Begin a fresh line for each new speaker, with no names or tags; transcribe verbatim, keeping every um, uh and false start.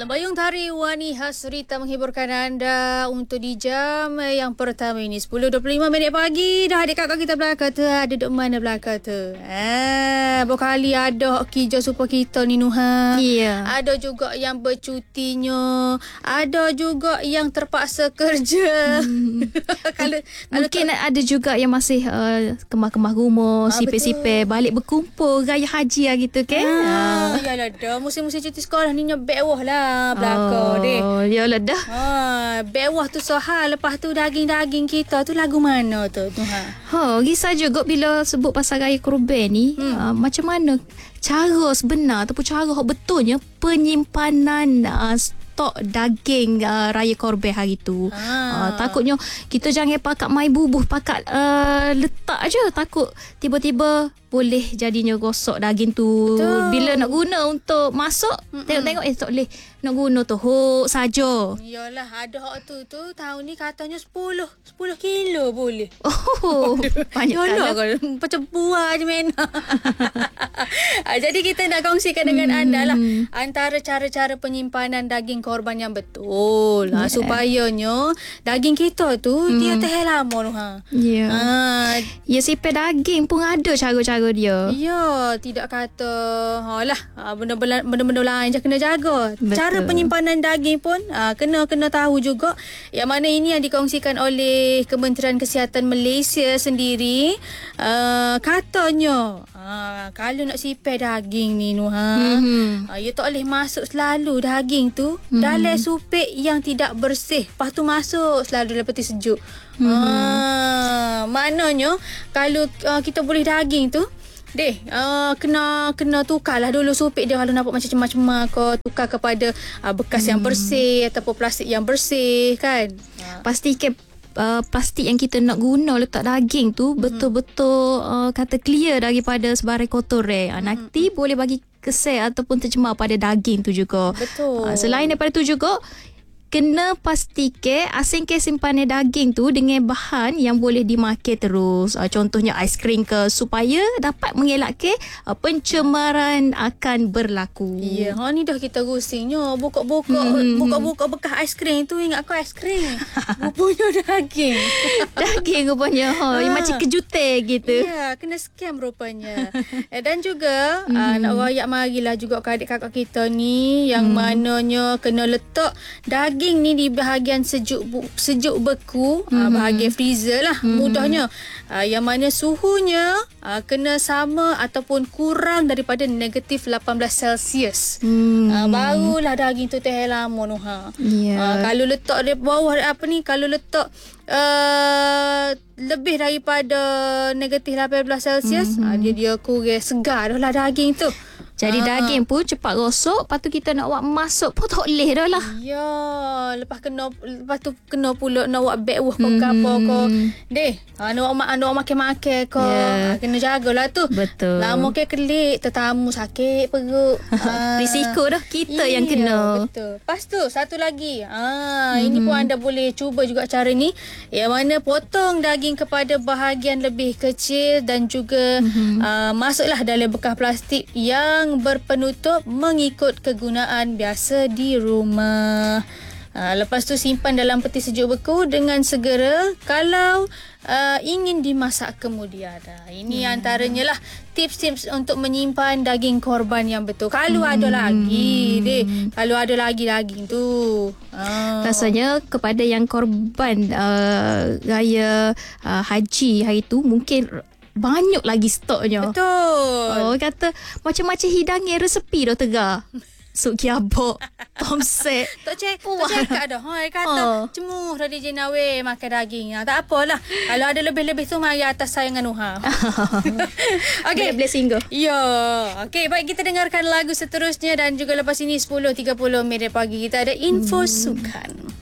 Lembayung Tari Wani Hasrita menghiburkan anda untuk di jam yang pertama ini sepuluh dua puluh lima minit pagi. Dah adik kakak kita belakang tu, ada duk mana belakang tu. Ah, berkali ada kerja supaya kita ni Nuha.
Ya.
Ada juga yang bercutinya, ada juga yang terpaksa kerja.
Hmm.
kalau
Mungkin
kalau
ada juga yang masih uh, kemah-kemah rumah,
Ah,
sipir-sipir, balik berkumpul raya haji lah gitu kan.
Ah, yalah dah musim-musim cuti sekolah ni bewah lah belakang
oh,
deh.
yalah dah.
Ha, bewah tu sohal, lepas tu daging-daging kita tu lagu mana tu Tuhan?
Ha, risau juga bila sebut pasal raya Korban ni, hmm. uh, macam mana cara sebenar ataupun cara betulnya penyimpanan uh, stok daging uh, raya Korban hari tu.
Ha.
Uh, takutnya kita jangan pakat mai bubuh, pakat uh, letak je, takut tiba-tiba boleh jadinya gosok daging tu.
Betul.
Bila nak guna untuk masak, Mm-mm. tengok-tengok eh tak boleh nak guna tu hok saja.
Yalah, ada hak tu tu tahun ni katanya sepuluh kilo boleh.
Oh, banyak
Yalah,
kali.
kalau macam buah je mena. Ah, jadi kita nak kongsikan dengan
Hmm.
anda lah antara cara-cara penyimpanan daging korban yang betul lah,
Yeah.
supayanya daging kita tu
Hmm.
dia tahan lama tu ha.
Ya.
Ah,
Ya, sipir daging pun ada cara-cara dia.
ya, tidak kata halah, ah, benda-benda benda-benda lain je kena jaga.
Betul.
Cara penyimpanan daging pun ah, kena kena tahu juga. Yang mana ini yang dikongsikan oleh Kementerian Kesihatan Malaysia sendiri. Ah, katanya ah, kalau nak sipir daging ni Nuha,
Mhm.
ah, you tak boleh masuk selalu daging tu
Mhm.
dalam supik yang tidak bersih. Lepas tu masuk selalu dalam peti sejuk.
Mhm.
Ah, maknanya kalau uh, kita boleh daging tu, deh, uh, kena kena tukarlah dulu supik dia kalau nampak macam cemar-cemar ke, tukar kepada uh, bekas hmm. yang bersih ataupun plastik yang bersih kan.
Pastikan uh, plastik yang kita nak guna letak daging tu betul-betul uh, kata clear daripada sebarai kotor eh. Uh, nanti boleh bagi kesel ataupun tercemar pada daging tu juga.
Betul.
Uh, selain daripada tu juga kena pastikan asingkan simpanan daging tu dengan bahan yang boleh dimakan terus. Uh, contohnya aiskrim ke, supaya dapat mengelakkan uh, pencemaran akan berlaku.
Ya, ha ni dah kita rusingnya buka-buka
Hmm.
buka-buka bekas aiskrim tu, ingat kau aiskrim. Rupanya daging.
Daging rupanya ha,
Ah.
macam kejutan gitu.
Ya, kena scam rupanya. eh, dan juga mm. uh, nak royak marilah juga ke adik kakak kita ni yang mm. mananya kena letak daging ni di bahagian sejuk bu- sejuk beku, mm. uh, bahagian freezer lah mm. mudahnya. Uh, yang mana suhunya uh, kena sama ataupun kurang daripada negatif lapan belas Celsius.
Hmm.
Uh, barulah daging tu tahan lama Nuha.
Ya.
Uh, kalau letak di bawah apa ni, kalau letak uh, lebih daripada negatif lapan belas Celsius, mm-hmm. uh, dia dia kurang segar dah lah daging tu.
Jadi
Ah.
daging pun cepat rosok, lepas tu kita nak buat masuk pun tak boleh dah lah.
Ya, lepas kena lepas tu kena pula nak buat beg wah kau apa kau. Deh, ha, nak buat nak buat makan-makan kau.
Ya.
Ha, kena jagalah tu.
Betul.
Lama ke kelik, tetamu sakit perut. Ha.
Risiko dah kita yang
Iya,
kena.
Betul. Lepas tu satu lagi. Ah, hmm. ini pun anda boleh cuba juga cara ni. Yang mana potong daging kepada bahagian lebih kecil dan juga hmm. uh, masuklah dalam bekas plastik yang berpenutup mengikut kegunaan biasa di rumah. Ha, lepas tu simpan dalam peti sejuk beku dengan segera kalau uh, ingin dimasak kemudian. Ha, ini yeah. antaranya lah tips-tips untuk menyimpan daging korban yang betul. Kalau hmm. ada lagi, deh. Kalau ada lagi daging tu. Ha.
Rasanya kepada yang korban uh, raya uh, haji hari tu mungkin banyak lagi stoknya.
Betul.
Oh, kata macam-macam hidangan resepi dah tegar. Sup kiabok, tomset.
Tak cek, tak cakap dah. Ha, kata
Oh.
cemuh dah dia nawe makan daging. Ha, tak apalah. Kalau ada lebih-lebih tu mari atas saya dengan Nuha. Okey.
Boleh singgah.
Ya. Okey, baik kita dengarkan lagu seterusnya dan juga lepas ini sepuluh tiga puluh minit pagi kita ada info hmm. sukan.